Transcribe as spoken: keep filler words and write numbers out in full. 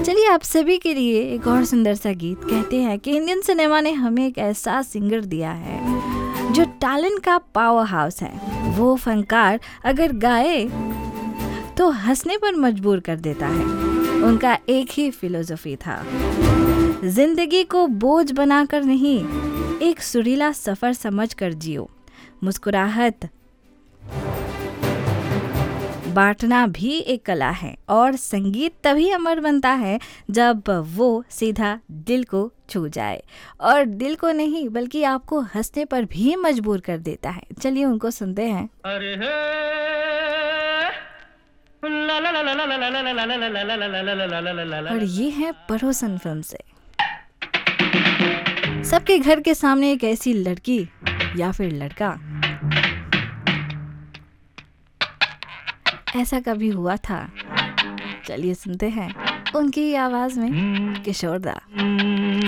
चलिए आप सभी के लिए एक और सुंदर सा गीत। कहते हैं कि इंडियन सिनेमा ने हमें एक ऐसा सिंगर दिया है जो टैलेंट का पावर हाउस है। वो फनकार अगर गाए तो हंसने पर मजबूर कर देता है। उनका एक ही फिलोसफी था, जिंदगी को बोझ बनाकर नहीं, एक सुरीला सफर समझकर जियो। मुस्कुराहट बांटना भी एक कला है और संगीत तभी अमर बनता है जब वो सीधा दिल को छू जाए, और दिल को नहीं बल्कि आपको हंसने पर भी मजबूर कर देता है। चलिए उनको सुनते हैं। अरे हे ला ला ला ला ला ला ला ला ला ला ला ला ला ला ला ला ला। और ये है पड़ोसन फिल्म से। सबके घर के सामने एक ऐसी लड़की या फिर लड़का, ऐसा कभी हुआ था। चलिए सुनते हैं उनकी आवाज में किशोर दा।